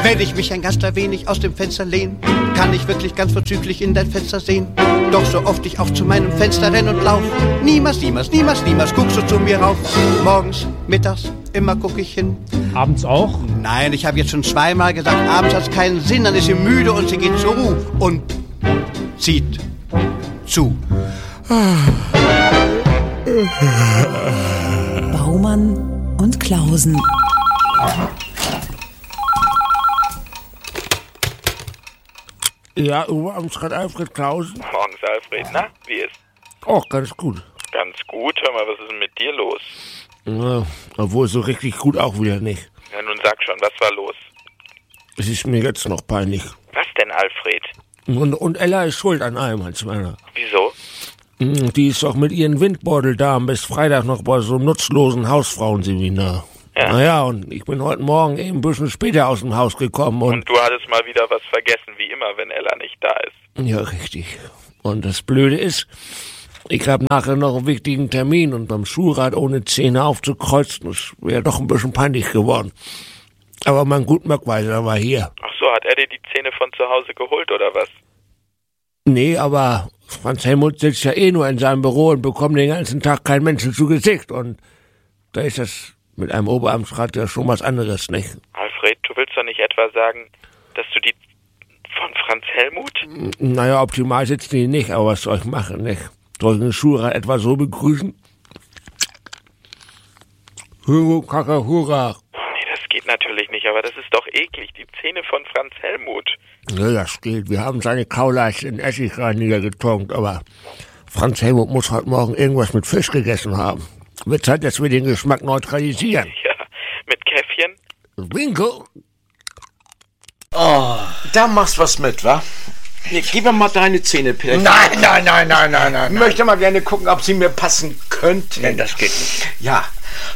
Wenn ich mich ein ganz wenig aus dem Fenster lehn, kann ich wirklich ganz vorzüglich in dein Fenster sehen. Doch so oft ich auch zu meinem Fenster renn und lauf, niemals guckst du zu mir rauf. Morgens, mittags, immer guck ich hin. Abends auch? Nein, ich habe jetzt schon zweimal gesagt, abends hat's keinen Sinn, dann ist sie müde und sie geht zur Ruhe und zieht zu. Baumann und Klausen. Ja, Oberamtsrat Alfred Klausen. Morgens, Alfred. Na, wie ist? Oh, ganz gut. Ganz gut. Hör mal, was ist denn mit dir los? Ja, obwohl so richtig gut auch wieder nicht. Ja, nun sag schon, was war los? Es ist mir jetzt noch peinlich. Was denn, Alfred? Und Ella ist schuld an allem, als meiner. Wieso? Die ist doch mit ihren Windbeuteldamen bis Freitag noch bei so einem nutzlosen Hausfrauenseminar. Ja. Naja, und ich bin heute Morgen eben ein bisschen später aus dem Haus gekommen Und du hattest mal wieder was vergessen, wie immer, wenn Ella nicht da ist. Ja, richtig. Und das Blöde ist, ich habe nachher noch einen wichtigen Termin und beim Schulrat ohne Zähne aufzukreuzen, das wäre doch ein bisschen peinlich geworden. Aber mein Gutmöckweiser war hier. Ach so, hat er dir die Zähne von zu Hause geholt, oder was? Nee, aber Franz Helmut sitzt ja eh nur in seinem Büro und bekommt den ganzen Tag keinen Menschen zu Gesicht. Und da ist das mit einem Oberamtsrat ja schon was anderes, nicht? Alfred, du willst doch nicht etwa sagen, dass du die von Franz Helmut? Naja, optimal sitzen die nicht, aber was soll ich machen, nicht? Soll ich den Schulrat etwa so begrüßen? Hurra, kaka, hurra. Nee, das geht natürlich nicht, aber das ist doch eklig, die Zähne von Franz Helmut. Ja, das geht. Wir haben seine Kauleiste in Essigreiniger getunkt, aber Franz Helmut muss heute Morgen irgendwas mit Fisch gegessen haben. Wird Zeit, dass wir den Geschmack neutralisieren. Ja, mit Käffchen? Winkel. Oh, da machst was mit, wa? Nee, gib mir mal deine Zähne, Peter. Nein. Ich möchte mal gerne gucken, ob sie mir passen könnten. Nein, das geht nicht. Ja.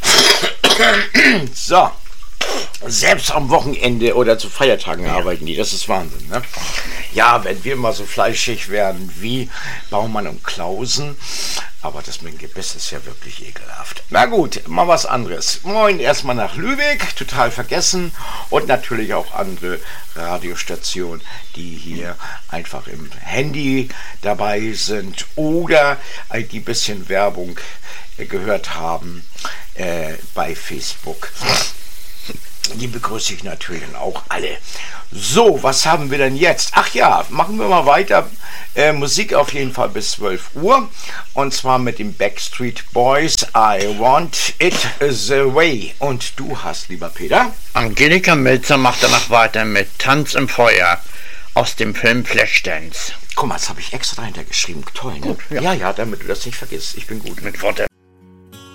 So. Selbst am Wochenende oder zu Feiertagen arbeiten die. Das ist Wahnsinn, ne? Ja, wenn wir mal so fleischig werden wie Baumann und Klausen. Aber das mit dem Gebiss ist ja wirklich ekelhaft. Na gut, mal was anderes. Moin erstmal nach Lübeck, total vergessen. Und natürlich auch andere Radiostationen, die hier einfach im Handy dabei sind oder die bisschen Werbung gehört haben bei Facebook. Die begrüße ich natürlich auch alle. So, was haben wir denn jetzt? Ach ja, machen wir mal weiter. Musik auf jeden Fall bis 12 Uhr. Und zwar mit den Backstreet Boys. I Want It The Way. Und du hast, lieber Peter? Angelika Milzer macht danach weiter mit Tanz im Feuer aus dem Film Flashdance. Guck mal, das habe ich extra dahinter geschrieben. Toll, ne? Gut, Ja, damit du das nicht vergisst. Ich bin gut. Mit Worte.